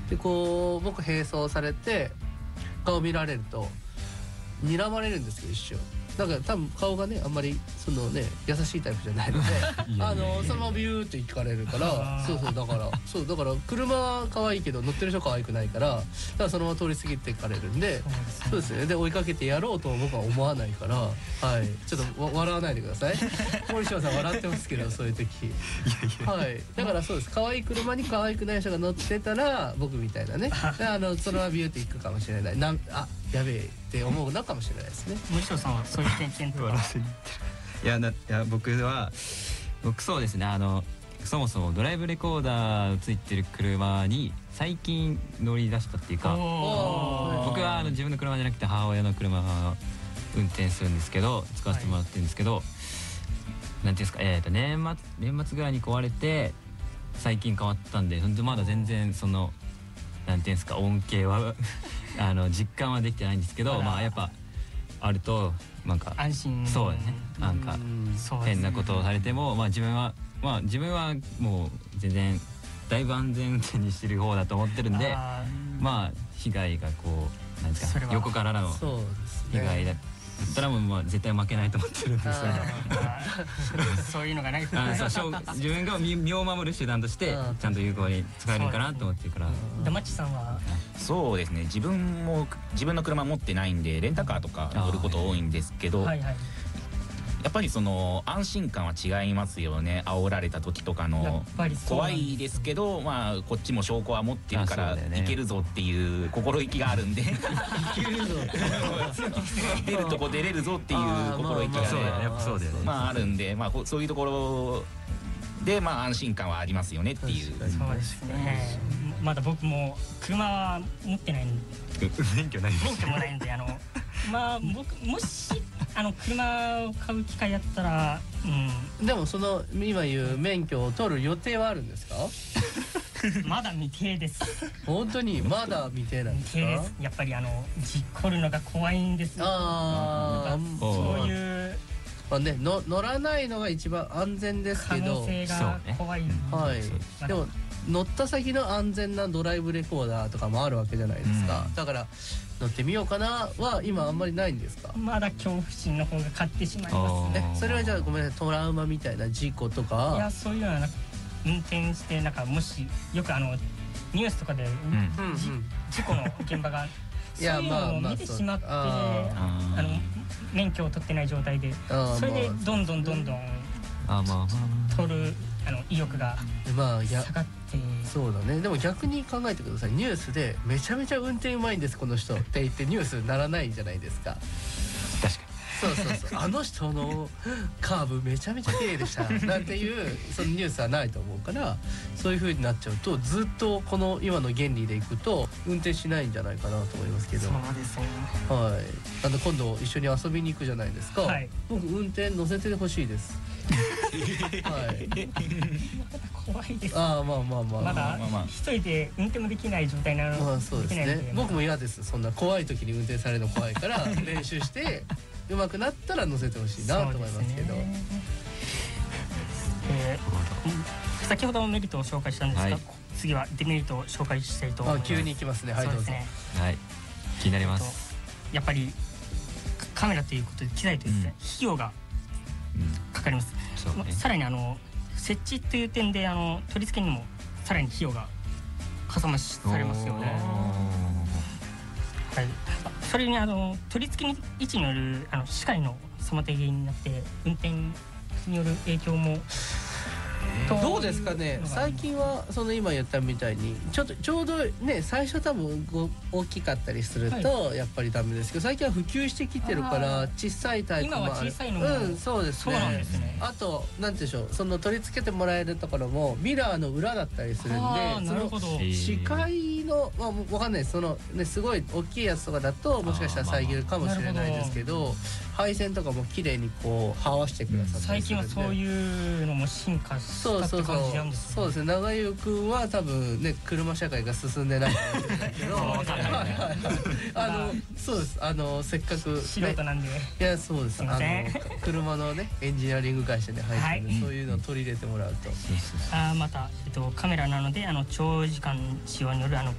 でこう僕並走されて顔見られると睨まれるんですよ一瞬。なんか多分顔がねあんまりそのね優しいタイプじゃないのでそのままビューって行かれるからそうだから車は可愛いけど乗ってる人可愛くないからそのまま通り過ぎていかれるんでそうですね。で追いかけてやろうとも僕は思わないから、はい、ちょっと笑わないでください。森島さん笑ってますけどそういう時はい、だからそうです。可愛い車に可愛くない人が乗ってたら僕みたいなねそのままビューって行くかもしれない。やべえって思うのかもしれないですね。 森下さんはそういう経験とは？ いや僕そうですね。そもそもドライブレコーダーついてる車に最近乗り出したっていうか、僕は自分の車じゃなくて母親の車を運転するんですけど、使わせてもらってるんですけど、なんていうんですか、年末ぐらいに壊れて最近変わったんで、本当まだ全然そのなんていうんですか恩恵は実感はできてないんですけど、まあやっぱあるとなんか安心。 そうだね。なんか変なことをされても、自分はもう全然だいぶ安全運転にしてる方だと思ってるんで、被害がこうなんですか横からの被害だったらもう絶対負けないと思ってるんですよね。 そういうのがない。 自分が身を守る手段としてちゃんと有効に使えるかなと思ってるから。 ダマッチさんは？ そうですね。自分の車持ってないんでレンタカーとか乗ること多いんですけど、やっぱりその安心感は違いますよね。煽られた時とかの怖いですけど、こっちも証拠は持ってるからいけるぞっていう心意気があるんで出るとこ出れるぞっていう心意気があるんで、そういうところで安心感はありますよねっていう。 そうですね。まだ僕も車は持ってないんで、 免許もないんで僕もし車を買う機会やったら、 でもその今言う免許を取る予定はあるんですか？ まだ未定です。 本当にまだ未定なんですか？ 未定です。やっぱり事故るのが怖いんですよ。そういう乗らないのが一番安全ですけど可能性が怖い。 はい。でも乗った先の安全なドライブレコーダーとかもあるわけじゃないですか。だから乗ってみようかなは今あんまりないんですか？ まだ恐怖心の方が勝ってしまいますね。 それはじゃあごめんなさい、トラウマみたいな事故とか？ いや、そういうのは運転してもしよくニュースとかで事故の現場がそういうのを見てしまって免許を取ってない状態で、それでどんどん取る意欲が下がって。 そうだね。でも逆に考えてください。ニュースでめちゃめちゃ運転うまいんですこの人って言ってニュースにならないじゃないですか。 確かに。 そうあの人のカーブめちゃめちゃ綺麗でしたなんていうそのニュースはないと思うから、そういう風になっちゃうとずっとこの今の原理でいくと運転しないんじゃないかなと思いますけど。 そうですね。 はい。今度一緒に遊びに行くじゃないですか。僕運転乗せてほしいです。はい。 怖いです。 まだ一人で運転もできない状態なの。 そうですね。僕も嫌です。そんな怖い時に運転されるの怖いから練習して上手くなったら乗せてほしいなと思いますけど。 先ほどメリットを紹介したんですが、次はデメリットを紹介したいと思います。 急に行きますね。はい、どうぞ。 はい。気になります。 やっぱりカメラということで機材という費用がかかります。さらに設置という点で取り付けにもさらに費用がかさ増しされますよね。はい。それに取り付けに位置による視界の妨げになって運転による影響もどうですかね。最近はその今言ったみたいにちょうどね最初多分大きかったりするとやっぱりダメですけど、最近は普及してきてるから小さいタイプもある。 今は小さいのもそうですね。あとなんでしょう、その取り付けてもらえるところもミラーの裏だったりするんで、その視界のわかんないです。そのねすごい大きいやつとかだともしかしたら遮るかもしれないですけど、配線とかも綺麗にこうはわしてくださって最近はそういうのも進化したって感じなんですね。 そうですね。長湯くんは多分ね車社会が進んでないかもしれないけどそうです。せっかく素人なんで、 いやそうです。車のねエンジニアリング会社で入ってるんで、そういうのを取り入れてもらうと。 またカメラなので長時間使用による